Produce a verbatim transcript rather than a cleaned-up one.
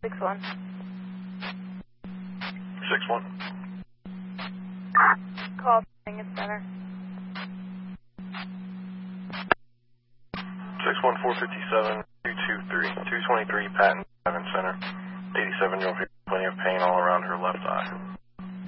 six one. six one. Call Singing Center. six one four five seven two two three two twenty-three Patton Seven Center. eighty-seven North.